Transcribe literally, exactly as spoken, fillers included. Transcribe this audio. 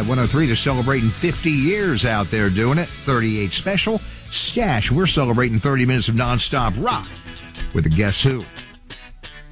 ninety-five one oh three. They're celebrating fifty years out there doing it. thirty-eight Special. Stash, we're celebrating thirty minutes of nonstop rock with a Guess Who.